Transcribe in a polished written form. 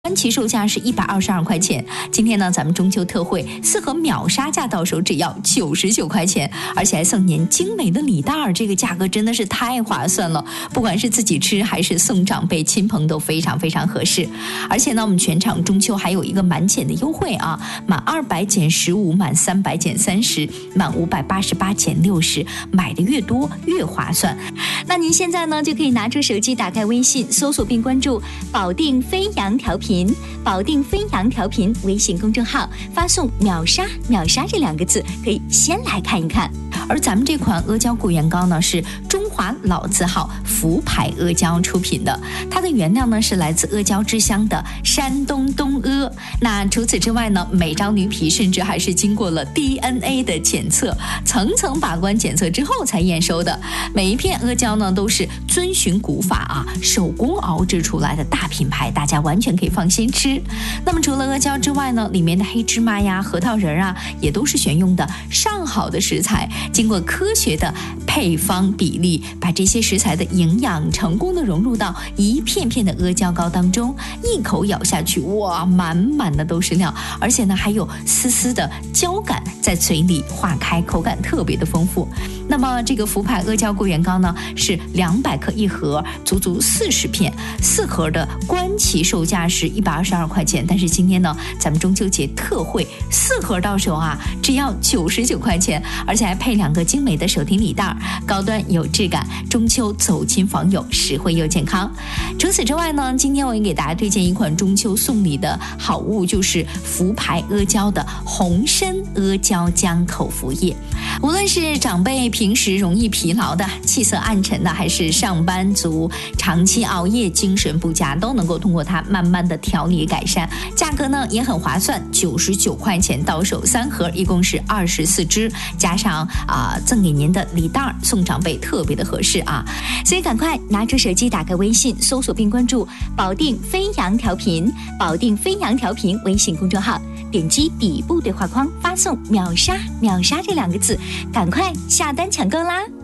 番茄售价是122块钱，今天呢咱们中秋特惠4盒秒杀价到手只要99块钱，而且还送您精美的礼袋，这个价格真的是太划算了，不管是自己吃还是送长辈亲朋都非常非常合适。而且呢我们全场中秋还有一个满减的优惠啊，满200减15，满300减30，满588减60，买的越多越划算。 那您现在呢就可以拿出手机，打开微信搜索并关注保定飞扬调频，保定飞扬调频微信公众号，发送秒杀秒杀这2个字，可以先来看一看。 而咱们这款阿胶桂圆糕呢是中华老字号福牌阿胶出品的，它的原料呢是来自阿胶之乡的山东东阿。那除此之外呢，每张驴皮甚至还是经过了 DNA 的检测，层层把关检测之后才验收的。每一片阿胶呢都是遵循古法啊，手工熬制出来的大品牌，大家完全可以放心吃。那么除了阿胶之外呢，里面的黑芝麻呀、核桃仁啊，也都是选用的上好的食材，经过科学的配方比例，把这些食材的营养成功的融入到一片片的阿胶糕当中，一口咬下去，哇，满满的都是料，而且呢还有丝丝的胶感在嘴里化开，口感特别的丰富。那么这个福牌阿胶桂圆糕呢是200克一盒，足足40片，4盒的官旗售价是122块钱，但是今天呢咱们中秋节特惠4盒到手啊，只要99块钱，而且还配2个精美的手提礼袋，高端有质感，中秋走亲访友，实惠又健康。除此之外呢，今天我也给大家推荐一款中秋送礼的好物，就是福牌阿胶的红参阿胶浆口服液。无论是长辈平时容易疲劳的、气色暗沉的，还是上班族长期熬夜精神不佳，都能够通过它慢慢的调理改善。价格呢也很划算，99块钱到手3盒，一共是24支，加上赠给您的礼袋送长辈特别的合适啊。 所以赶快拿出手机，打开微信搜索并关注保定飞扬调频，保定飞扬调频微信公众号，点击底部对话框发送秒杀秒杀这2个字，赶快下单抢购啦。